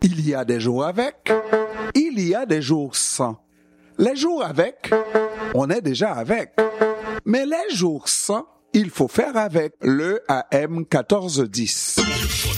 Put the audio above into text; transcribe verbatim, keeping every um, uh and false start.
Il y a des jours avec, il y a des jours sans. Les jours avec, on est déjà avec. Mais les jours sans, il faut faire avec le A M quatorze dix.